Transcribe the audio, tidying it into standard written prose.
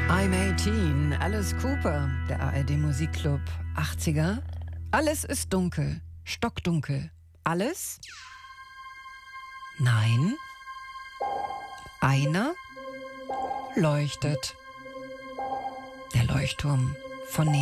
I'm 18, Alice Cooper, der ARD-Musikclub 80er. Alles ist dunkel, stockdunkel. Alles? Nein. Einer leuchtet. Der Leuchtturm von